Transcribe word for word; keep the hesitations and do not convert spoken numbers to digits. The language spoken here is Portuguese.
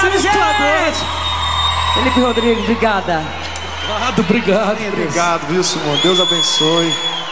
Obrigado, gente! Felipe Rodrigues, obrigada. Obrigado, obrigado. Obrigado, viu, Simone? Deus abençoe.